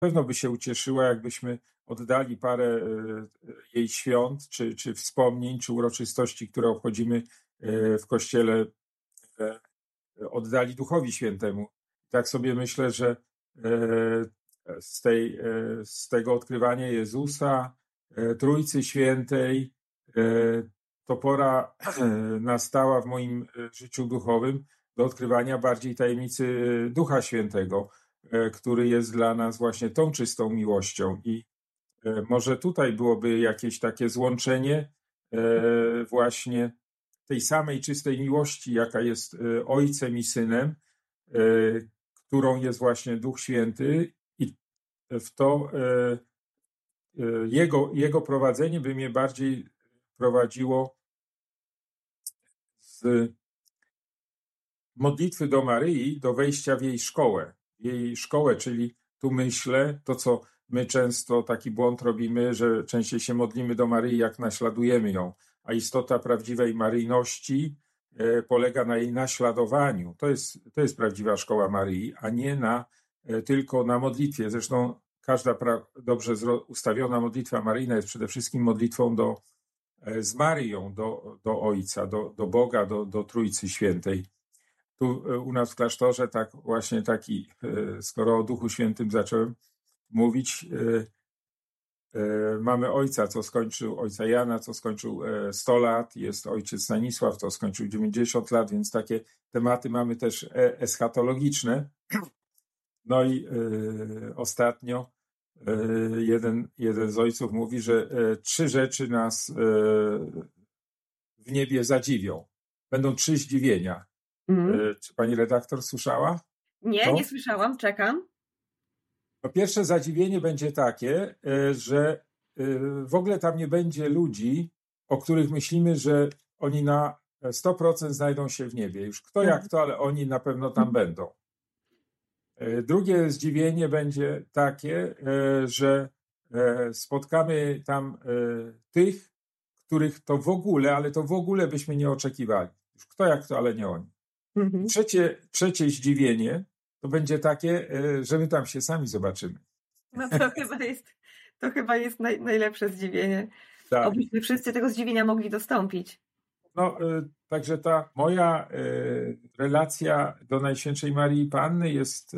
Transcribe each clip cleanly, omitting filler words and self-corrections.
pewno by się ucieszyła, jakbyśmy oddali parę jej świąt, czy wspomnień, czy uroczystości, które obchodzimy w Kościele, oddali Duchowi Świętemu. Tak sobie myślę, że z tego odkrywania Jezusa, Trójcy Świętej, to pora nastała w moim życiu duchowym do odkrywania bardziej tajemnicy Ducha Świętego, który jest dla nas właśnie tą czystą miłością. I może tutaj byłoby jakieś takie złączenie właśnie tej samej czystej miłości, jaka jest Ojcem i Synem, którą jest właśnie Duch Święty, i w to jego prowadzenie by mnie bardziej prowadziło z modlitwy do Maryi do wejścia w jej szkołę. Czyli tu myślę, to co my często taki błąd robimy, że częściej się modlimy do Maryi, jak naśladujemy ją, a istota prawdziwej maryjności polega na jej naśladowaniu. To jest prawdziwa szkoła Maryi, a nie tylko na modlitwie. Zresztą każda dobrze ustawiona modlitwa maryjna jest przede wszystkim modlitwą z Maryją do Ojca, do Boga, do Trójcy Świętej. Tu u nas w klasztorze skoro o Duchu Świętym zacząłem mówić, mamy ojca Jana, co skończył 100 lat, jest ojciec Stanisław, co skończył 90 lat, więc takie tematy mamy też eschatologiczne. No i ostatnio jeden z ojców mówi, że 3 rzeczy nas w niebie zadziwią. Będą 3 zdziwienia. Czy pani redaktor słyszała? Nie słyszałam, czekam. Po pierwsze zadziwienie będzie takie, że w ogóle tam nie będzie ludzi, o których myślimy, że oni na 100% znajdą się w niebie. Już kto jak to, ale oni na pewno tam będą. Drugie zdziwienie będzie takie, że spotkamy tam tych, których to w ogóle byśmy nie oczekiwali. Już kto jak to, ale nie oni. Trzecie zdziwienie to będzie takie, że my tam się sami zobaczymy. No to chyba jest najlepsze zdziwienie. Tak. Obyśmy wszyscy tego zdziwienia mogli dostąpić. No, także ta moja relacja do Najświętszej Maryi Panny jest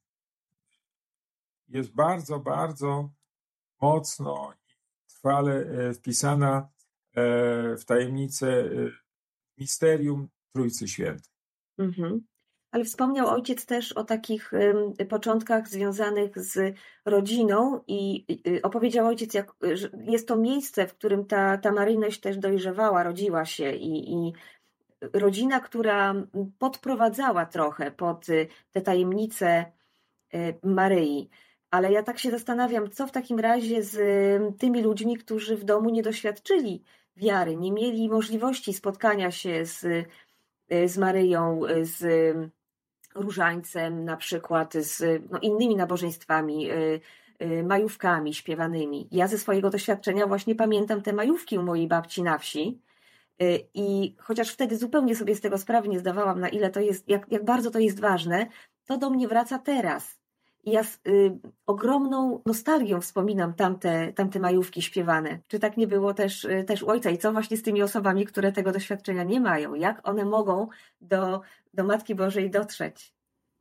bardzo, bardzo mocno i trwale wpisana w tajemnicę misterium Trójcy Świętej. Ale wspomniał ojciec też o takich początkach związanych z rodziną i opowiedział ojciec, jak że jest to miejsce, w którym ta maryjność też dojrzewała, rodziła się i rodzina, która podprowadzała trochę pod te tajemnice Maryi. Ale ja tak się zastanawiam, co w takim razie z tymi ludźmi, którzy w domu nie doświadczyli wiary, nie mieli możliwości spotkania się z Maryją, z różańcem na przykład, z innymi nabożeństwami, majówkami śpiewanymi. Ja ze swojego doświadczenia właśnie pamiętam te majówki u mojej babci na wsi i chociaż wtedy zupełnie sobie z tego sprawy nie zdawałam, na ile to jest, jak bardzo to jest ważne, to do mnie wraca teraz. I ja z ogromną nostalgią wspominam tamte majówki śpiewane. Czy tak nie było też u ojca? I co właśnie z tymi osobami, które tego doświadczenia nie mają? Jak one mogą do Matki Bożej dotrzeć?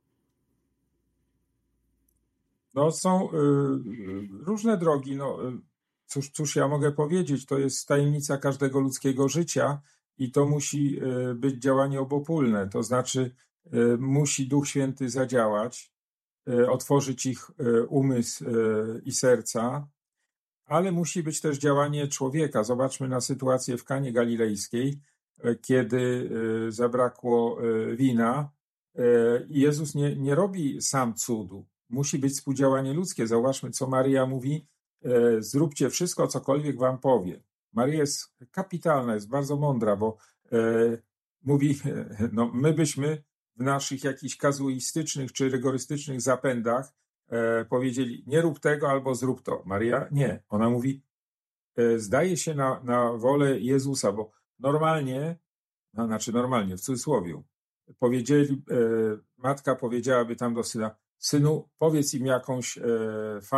No są różne drogi. No, cóż ja mogę powiedzieć? To jest tajemnica każdego ludzkiego życia i to musi być działanie obopólne. To znaczy musi Duch Święty zadziałać, otworzyć ich umysł i serca, ale musi być też działanie człowieka. Zobaczmy na sytuację w Kanie Galilejskiej, kiedy zabrakło wina i Jezus nie robi sam cudu. Musi być współdziałanie ludzkie. Zauważmy, co Maryja mówi: zróbcie wszystko, cokolwiek wam powie. Maryja jest kapitalna, jest bardzo mądra, bo mówi, no my byśmy w naszych jakichś kazuistycznych czy rygorystycznych zapędach powiedzieli: nie rób tego albo zrób to. Maryja nie. Ona mówi, zdaje się na wolę Jezusa, bo normalnie, w cudzysłowie, matka powiedziałaby tam do syna: synu, powiedz im jakąś